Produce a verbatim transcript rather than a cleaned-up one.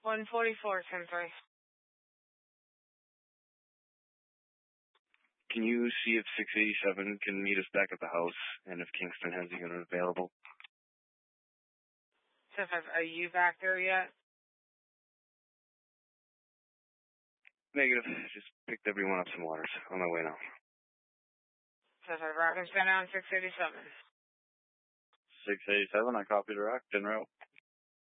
one forty-four, ten three. Can you see if six eighty-seven can meet us back at the house, and if Kingston has a unit available? So, are you back there yet? Negative. Just picked everyone up some waters. On my way now. So, Rock and Span on six eighty-seven. six eighty-seven, I copied the rock, en route.